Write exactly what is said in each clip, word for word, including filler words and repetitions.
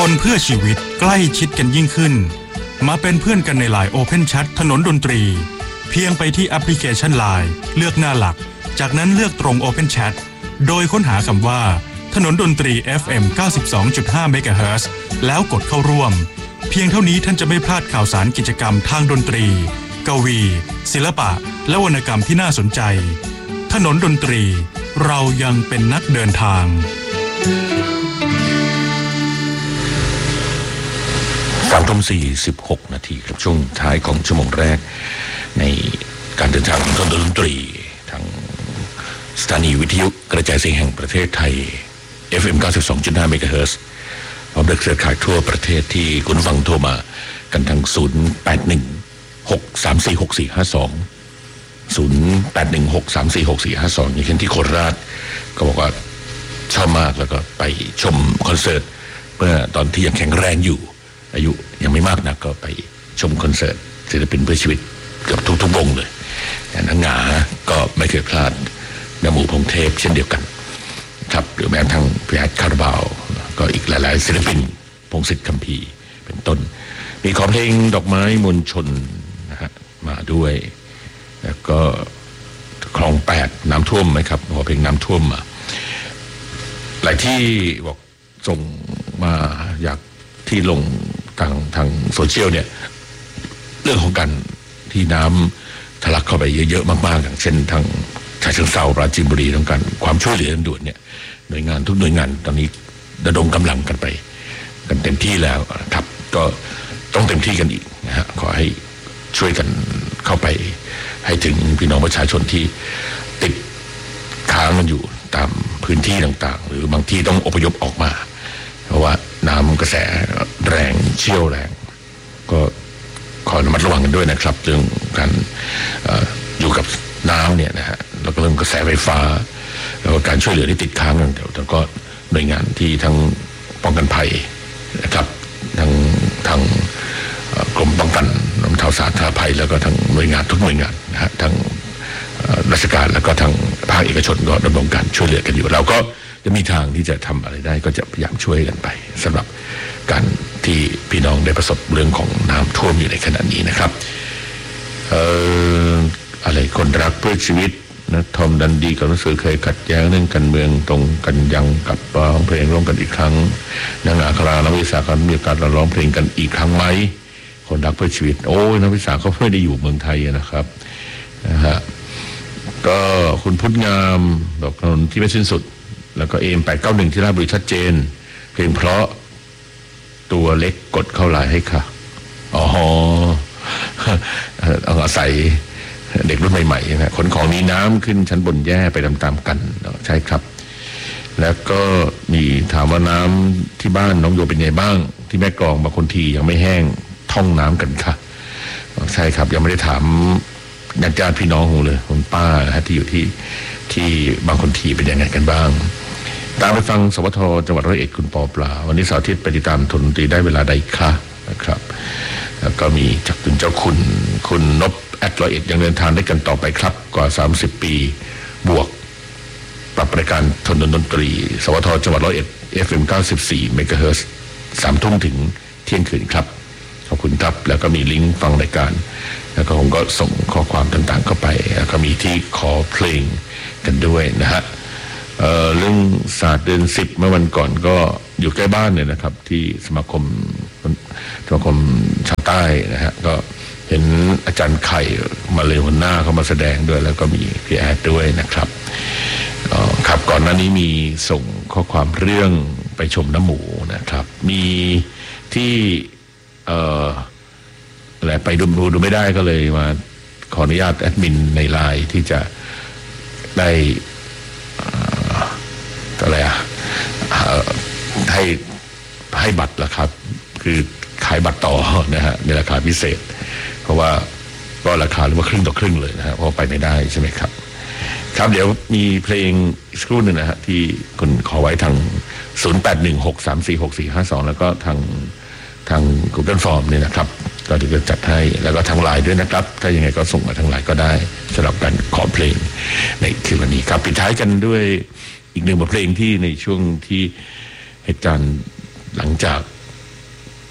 คนเพื่อชีวิตใกล้ชิดกันยิ่งขึ้นมาเป็นเพื่อนกันใน ไลน์ Open Chat ถนนดนตรีเพียงไปที่แอปพลิเคชัน ไลน์ เลือกหน้าหลักจากนั้นเลือกตรง Open Chat โดยค้นหาคำว่าถนนดนตรี เอฟ เอ็ม เก้าสิบสองจุดห้า เมกะเฮิรตซ์แล้วกดเข้าร่วมเพียงเท่านี้ท่านจะไม่พลาดข่าวสารกิจกรรมทางดนตรีกวีศิลปะและวรรณกรรมที่น่าสนใจถนนดนตรีเรายังเป็นนักเดินทางสามทุ่มสี่สิบหกนาทีครับช่วงท้ายของชั่วโมงแรกในการเดินทางของถนนดนตรีทางสถานีวิทยุกระจายเสียงแห่งประเทศไทย เอฟ เอ็ม เก้าสิบสองจุดห้า เมกะเฮิรตซ์พร้อมด้วยเครือข่ายทั่วประเทศที่คุณฟังโทรมากันทางศูนย์ แปด หนึ่ง หก สาม สี่ หก สี่ ห้า สอง ศูนย์ แปด หนึ่ง หก สาม สี่ หก สี่ ห้า สองอย่างเช่นที่โคราชก็บอกว่าชอบมากแล้วก็ไปชมคอนเสิร์ตเมื่อตอนที่ยังแข็งแรงอยู่อายุยังไม่มากนักก็ไปชมคอนเสิร์ตศิลปินเพื่อชีวิตเกือบทุกๆวงเลยแต่นังหงาก็ไม่เคยพลาดน้ำหมูพงเทพเช่นเดียวกันครับหรือแม้ทั้งพี่แอดคาราบาวก็อีกหลายๆศิลปินพงศิษฐ์คัมภีร์เป็นต้นมีขอเพลงดอกไม้มวลชนนะฮะมาด้วยแล้วก็คลองแปดน้ำท่วมไหมครับขอเพลงน้ำท่วมมาหลายที่บอกส่งมาอยากที่ลงทางทางโซเชียลเนี่ยเรื่องของการที่น้ำทะลักเข้าไปเยอะๆมากๆอย่างเช่นทางฉะเชิงเทราปราจีนบุรีต้องการความช่วยเหลือด่วนเนี่ยหน่วยงานทุกหน่วยงานตอนนี้ระดมกำลังกันไปกันเต็มที่แล้วครับก็ต้องเต็มที่กันอีกนะฮะขอให้ช่วยกันเข้าไปให้ถึงพี่น้องประชาชนที่ติดค้างกันอยู่ตามพื้นที่ต่างๆหรือบางที่ต้องอพยพออกมาเพราะว่าน้ำกระแสแรงเชี่ยวแรงก็ขอระมัดระวังกันด้วยนะครับเรื่องการอยู่กับน้ำเนี่ยนะฮะแล้วก็เรื่องกระแสไฟฟ้าแล้วก็การช่วยเหลือที่ติดค้างกันแล้วก็หน่วยงานที่ทั้งป้องกันภัยนะครับทั้งทางกรมป้องกันบรรเทาสาธารณภัยแล้วก็ทางหน่วยงานทุกหน่วยงานนะฮะทั้งราชการแล้วก็ทางภาคเอกชนก็ดำรงการช่วยเหลือกันอยู่เราก็จะมีทางที่จะทำอะไรได้ก็จะพยายามช่วยกันไปสำหรับการที่พี่น้องได้ประสบเรื่องของน้ำท่วมอยู่ในขณะนี้นะครับเอ่ออะไรคนรักเพื่อชีวิตนะทอมดันดีกับหนังสือเคยขัดแย้งเรื่องการเมืองตรงกันยังกับร้องเพลงร่วมกันอีกครั้งนางอาคราและวิสาขามีโอกาสร้องเพลงกันอีกครั้งไหมคนรักเพื่อชีวิตโอ้ยนักวิสาเขาไม่ได้อยู่เมืองไทยนะครับนะฮะก็คุณพุทธงามดอกถนนที่ไม่สิ้นสุดแล้วก็เอ็มแปดเก้าหนึ่งที่ราชบุรีชัดเจนเพลงเพราะตัวเล็กกดเข้าไลน์ให้ค่ะอ๋อเอาอาศัยเด็กรุ่นใหม่ๆนะขนของนี้น้ำขึ้นชั้นบนแย่ไปตามๆกันใช่ครับแล้วก็มีถามว่าน้ำที่บ้านน้องโยเป็นไงบ้างที่แม่กลองบางคนทียังไม่แห้งท่องน้ำกันค่ะใช่ครับยังไม่ได้ถามญาติญาติพี่น้องของเลยคุณป้าที่อยู่ที่ที่บางคนทีเป็นยังไงกันบ้างตามไปฟังสวทจังหวัดร้อยเอ็ดคุณปอปลาวันนี้เสาร์อาทิตย์ไปติดตามทนดนตรีได้เวลาใดคะนะครับแล้วก็มีจากคุณเจ้าคุณคุณนพแอดร้อยเอ็ดยังเดินทางได้กันต่อไปครับกว่าสามสิบปีบวกปรับรายการทนดนตรีสวทจังหวัดร้อยเอ็ด เอฟ เอ็ม เก้าสิบสี่เมกะเฮิรตซ์สามทุ่มถึงเที่ยงคืนครับขอบคุณครับแล้วก็มีลิงก์ฟังรายการแล้วก็ผมก็ส่งข้อความต่างๆเข้าไปแล้วก็มีที่ขอเพลงกันด้วยนะฮะ เอ่อเรื่องศาสตร์เดือนสิบเมื่อวันก่อนก็อยู่ใกล้บ้านเนี่ยนะครับที่สมาคมสมาคมชาวใต้นะฮะก็เห็นอาจารย์ไข่มาเลวันหน้าเขามาแสดงด้วยแล้วก็มีพี่แอดด้วยนะครับครับก่อนหน้านี้มีส่งข้อความเรื่องไปชมน้ำหมูนะครับมีที่เอ่ออะไรไปดูดูไม่ได้ก็เลยมาขออนุญาตแอดมินในไลน์ที่จะได้อะไรอ่ะให้ให้บัตรละครับคือขายบัตรต่อนะฮะในราคาพิเศษเพราะว่าก็ราคาหรือว่าครึ่งต่อครึ่งเลยนะฮะเพราะไปไม่ได้ใช่ไหมครับครับเดี๋ยวมีเพลงสักครู่หนึ่งนะฮะที่คุณขอไว้ทางศูนย์ แปด หนึ่ง หก สาม สี่ หก สี่ ห้า สองแล้วก็ทางทาง Google Form เนี่ยนะครับก็เดี๋ยวจะจัดให้แล้วก็ทางไลน์ด้วยนะครับถ้ายังไงก็ส่งมาทางไลน์ก็ได้สำหรับการขอเพลงในคืนวันนี้ครับปิดท้ายกันด้วยอีกหนึ่งบทเพลงที่ในช่วงที่เหตุการณ์หลังจาก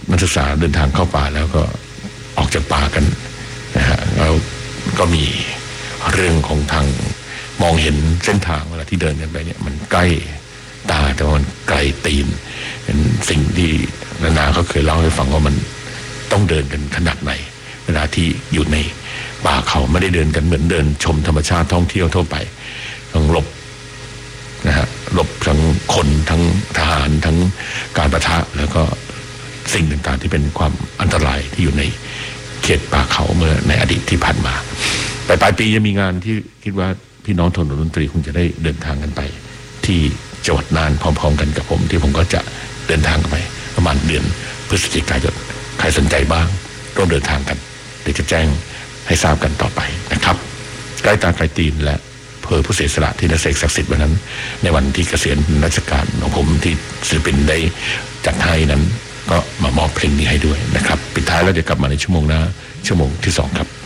นักศึกษาเดินทางเข้าป่าแล้วก็ออกจากป่ากันนะฮะแล้วก็มีเรื่องของทางมองเห็นเส้นทางเวลาที่เดินกันไปเนี่ยมันใกล้ตาแต่ว่ามันไกลตีนเป็นสิ่งที่นานาเขาเคยเล่าให้ฟังว่ามันต้องเดินกันขนาดไหนเวลาที่อยู่ในป่าเขาไม่ได้เดินกันเหมือนเดินชมธรรมชาติท่องเที่ยวทั่วไปต้องหลบนะฮะหลบทั้งคนทั้งทหารทั้งการปะทะแล้วก็สิ่งต่างๆที่เป็นความอันตรายที่อยู่ในเขตป่าเขาเมื่อในอดีตที่ผ่านมาปลายปลายปีจะมีงานที่คิดว่าพี่น้องถนนดนตรีคงจะได้เดินทางกันไปที่จังหวัดน่านพร้อมๆกันกับผมที่ผมก็จะเดินทางกันไปประมาณเดือนพฤศจิกายนใครสนใจบ้างร่วมเดินทางกันเดี๋ยวจะแจ้งให้ทราบกันต่อไปนะครับใกล้ตาใกล้ตีนและเพอผู้เสียสละที่นักเสกศักดิ์สิทธิ์วันนั้นในวันที่เกษียณราชการของผมที่ศิลปินได้จัดให้นั้นก็มามอบเพลงนี้ให้ด้วยนะครับปิดท้ายแล้วเดี๋ยวกลับมาในชั่วโมงหน้าชั่วโมงที่สองครับ